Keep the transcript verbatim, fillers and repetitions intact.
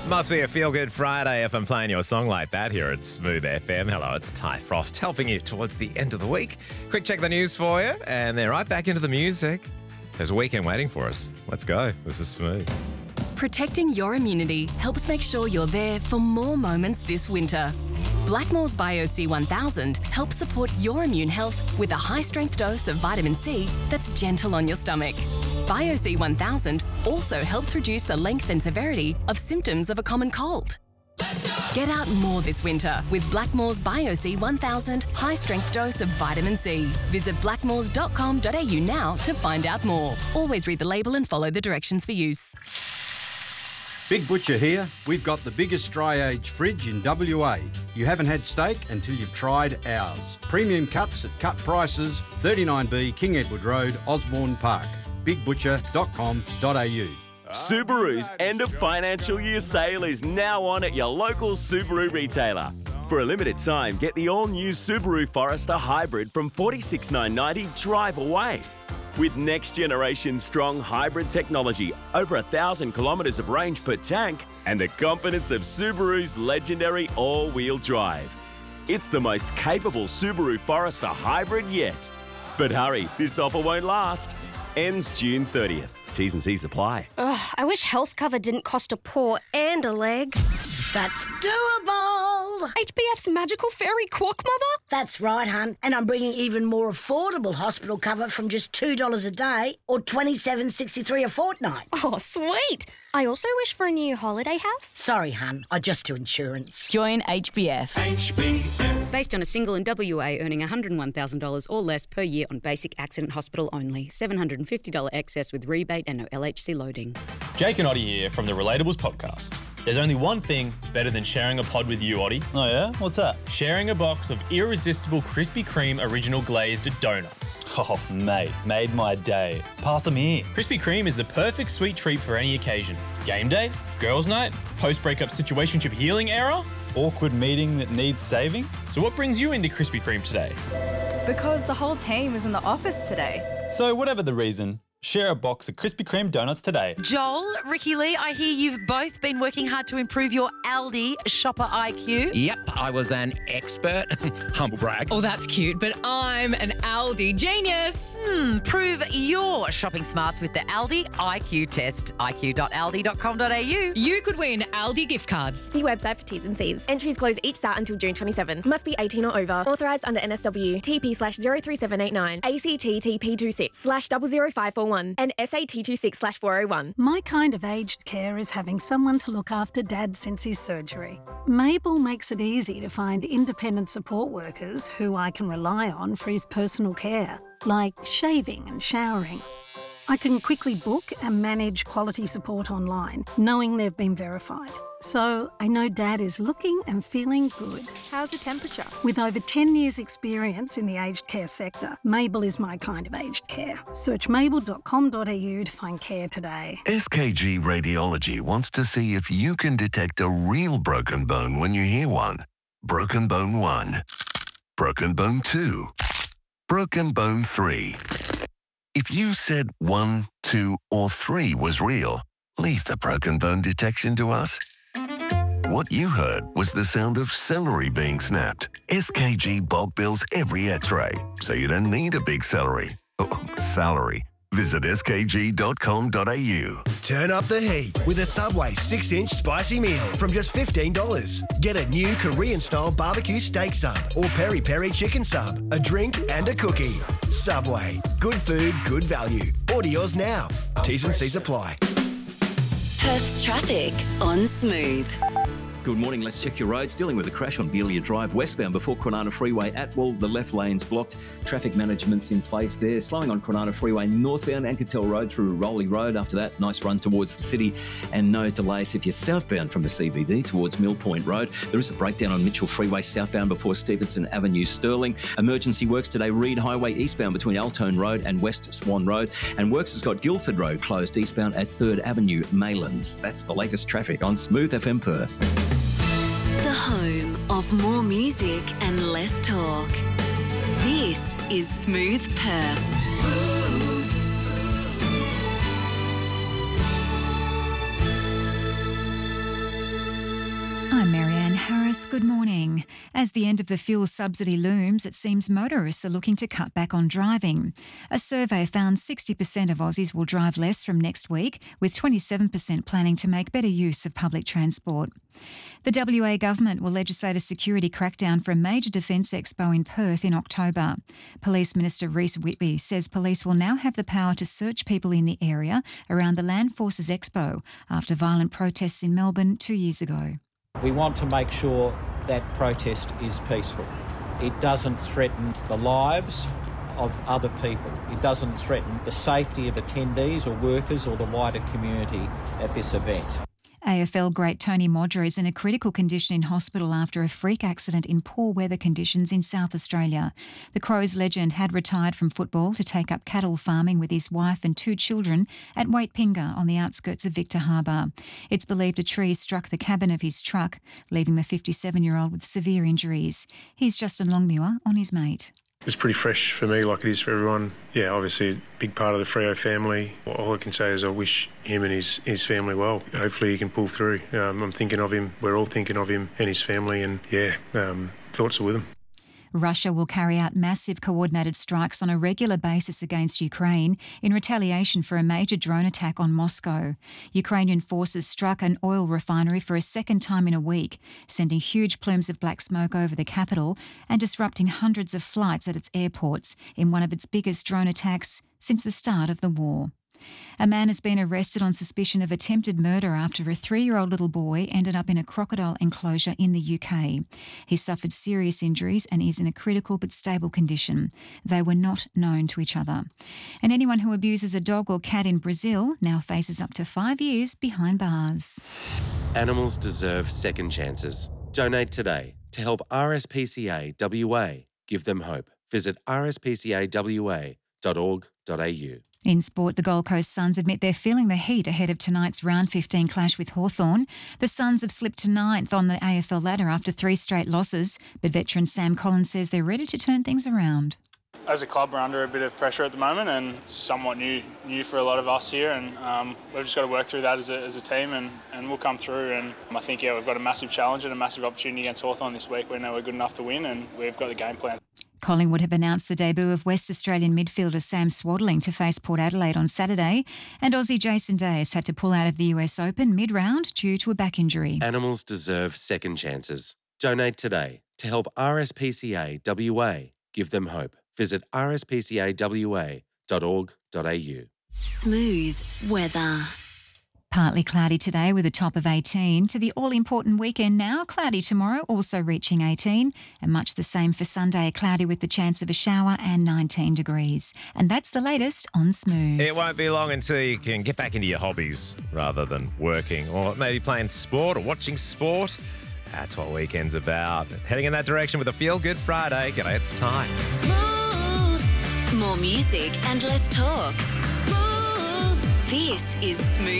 Must be a feel-good Friday if I'm playing your song like that here at Smooth F M. Hello, it's Ty Frost helping you towards the end of the week. Quick check the news for you, and then right back into the music. There's a weekend waiting for us. Let's go. This is Smooth. Protecting your immunity helps make sure you're there for more moments this winter. Blackmore's Bio C one thousand helps support your immune health with a high-strength dose of vitamin C that's gentle on your stomach. Bio C one thousand also helps reduce the length and severity of symptoms of a common cold. Get out more this winter with Blackmore's Bio C one thousand high-strength dose of vitamin C. Visit blackmores dot com dot a u now to find out more. Always read the label and follow the directions for use. Big Butcher here. We've got the biggest dry age fridge in W A. You haven't had steak until you've tried ours. Premium cuts at cut prices, thirty-nine B King Edward Road, Osborne Park. big butcher dot com dot a u. Subaru's end of financial year sale is now on at your local Subaru retailer. For a limited time, get the all-new Subaru Forester Hybrid from forty-six thousand nine hundred ninety drive away. With next-generation strong hybrid technology, over a thousand kilometres of range per tank, and the confidence of Subaru's legendary all-wheel drive. It's the most capable Subaru Forester Hybrid yet. But hurry, this offer won't last. Ends June thirtieth. T's and C's apply. Ugh, I wish health cover didn't cost a paw and a leg. That's doable. H B F's magical fairy quack mother? That's right, hun. And I'm bringing even more affordable hospital cover from just two dollars a day or twenty-seven dollars and sixty-three cents a fortnight. Oh, sweet. I also wish for a new holiday house. Sorry, hun. I just do insurance. Join H B F. H B F. Based on a single in W A earning one hundred one thousand dollars or less per year on basic accident hospital only. seven hundred fifty dollars excess with rebate and no L H C loading. Jake and Oddie here from the Relatables podcast. There's only one thing better than sharing a pod with you, Oddie. Oh yeah? What's that? Sharing a box of irresistible Krispy Kreme original glazed donuts. Oh, mate, made my day. Pass them here. Krispy Kreme is the perfect sweet treat for any occasion. Game day, girls' night, post-breakup situationship healing era, awkward meeting that needs saving. So what brings you into Krispy Kreme today? Because the whole team is in the office today. So whatever the reason, share a box of Krispy Kreme donuts today. Joel, Ricky Lee, I hear you've both been working hard to improve your Aldi shopper I Q. Yep, I was an expert. Humble brag. Oh, that's cute, but I'm an Aldi genius. Hmm, prove your shopping smarts with the Aldi I Q test. I Q dot aldi dot com dot a u. You could win Aldi gift cards. See website for T's and C's. Entries close each start until June twenty-seventh. Must be eighteen or over. Authorised under N S W. T P slash zero three seven eight nine. A C T T P two six slash double zero five four one. And S A T two six slash four oh one. My kind of aged care is having someone to look after Dad since his surgery. Mabel makes it easy to find independent support workers who I can rely on for his personal care, like shaving and showering. I can quickly book and manage quality support online, knowing they've been verified. So I know Dad is looking and feeling good. How's the temperature? With over ten years experience in the aged care sector, Mabel is my kind of aged care. Search mabel dot com dot a u to find care today. S K G Radiology wants to see if you can detect a real broken bone when you hear one. Broken bone one. Broken bone two. Broken bone three. If you said one, two, or three was real, leave the broken bone detection to us. What you heard was the sound of celery being snapped. S K G bulk bills every x-ray, so you don't need a big celery. Oh, salary. Visit S K G dot com dot a u. Turn up the heat with a Subway six inch spicy meal from just fifteen dollars. Get a new Korean-style barbecue steak sub or peri-peri chicken sub, a drink and a cookie. Subway. Good food, good value. Order yours now. T's and C's apply. Perth's traffic on Smooth. Good morning. Let's check your roads. Dealing with a crash on Beelia Drive westbound before Kwinana Freeway at Wall. The left lane's blocked. Traffic management's in place there. Slowing on Kwinana Freeway northbound Ankertel Road through Rowley Road. After that, nice run towards the city and no delays if you're southbound from the C B D towards Mill Point Road. There is a breakdown on Mitchell Freeway southbound before Stevenson Avenue, Stirling. Emergency works today. Reed Highway eastbound between Altone Road and West Swan Road. And works has got Guildford Road closed eastbound at third Avenue, Maylands. That's the latest traffic on Smooth F M Perth. The home of more music and less talk. This is Smooth Perth. Smooth. I'm Marianne Harris. Good morning. As the end of the fuel subsidy looms, it seems motorists are looking to cut back on driving. A survey found sixty percent of Aussies will drive less from next week, with twenty-seven percent planning to make better use of public transport. The W A government will legislate a security crackdown for a major defence expo in Perth in October. Police Minister Rhys Whitby says police will now have the power to search people in the area around the Land Forces Expo after violent protests in Melbourne two years ago. We want to make sure that protest is peaceful. It doesn't threaten the lives of other people. It doesn't threaten the safety of attendees or workers or the wider community at this event. A F L great Tony Modra is in a critical condition in hospital after a freak accident in poor weather conditions in South Australia. The Crows legend had retired from football to take up cattle farming with his wife and two children at Waitpinga on the outskirts of Victor Harbour. It's believed a tree struck the cabin of his truck, leaving the fifty-seven-year-old with severe injuries. Here's Justin Longmuir on his mate. It's pretty fresh for me like it is for everyone. Yeah, obviously a big part of the Freo family. All I can say is I wish him and his, his family well. Hopefully he can pull through. Um, I'm thinking of him. We're all thinking of him and his family, and yeah, um, thoughts are with him. Russia will carry out massive coordinated strikes on a regular basis against Ukraine in retaliation for a major drone attack on Moscow. Ukrainian forces struck an oil refinery for a second time in a week, sending huge plumes of black smoke over the capital and disrupting hundreds of flights at its airports in one of its biggest drone attacks since the start of the war. A man has been arrested on suspicion of attempted murder after a three-year-old little boy ended up in a crocodile enclosure in the U K. He suffered serious injuries and is in a critical but stable condition. They were not known to each other. And anyone who abuses a dog or cat in Brazil now faces up to five years behind bars. Animals deserve second chances. Donate today to help R S P C A W A give them hope. Visit r s p c a w a dot org dot a u. In sport, the Gold Coast Suns admit they're feeling the heat ahead of tonight's round fifteen clash with Hawthorn. The Suns have slipped to ninth on the A F L ladder after three straight losses, but veteran Sam Collins says they're ready to turn things around. As a club, we're under a bit of pressure at the moment, and it's somewhat new new for a lot of us here, and um, we've just got to work through that as a, as a team, and, and we'll come through. And I think, yeah, we've got a massive challenge and a massive opportunity against Hawthorn this week. We know we're good enough to win, and we've got the game plan. Collingwood have announced the debut of West Australian midfielder Sam Swaddling to face Port Adelaide on Saturday, and Aussie Jason Day has had to pull out of the U S Open mid-round due to a back injury. Animals deserve second chances. Donate today to help R S P C A W A give them hope. Visit r s p c a w a dot org dot a u. Smooth weather. Partly cloudy today with a top of eighteen. To the all-important weekend now, cloudy tomorrow, also reaching eighteen. And much the same for Sunday, cloudy with the chance of a shower and nineteen degrees. And that's the latest on Smooth. It won't be long until you can get back into your hobbies rather than working or maybe playing sport or watching sport. That's what weekend's about. Heading in that direction with a Feel Good Friday. G'day, it's Ty. Smooth. More music and less talk. Smooth. This is Smooth.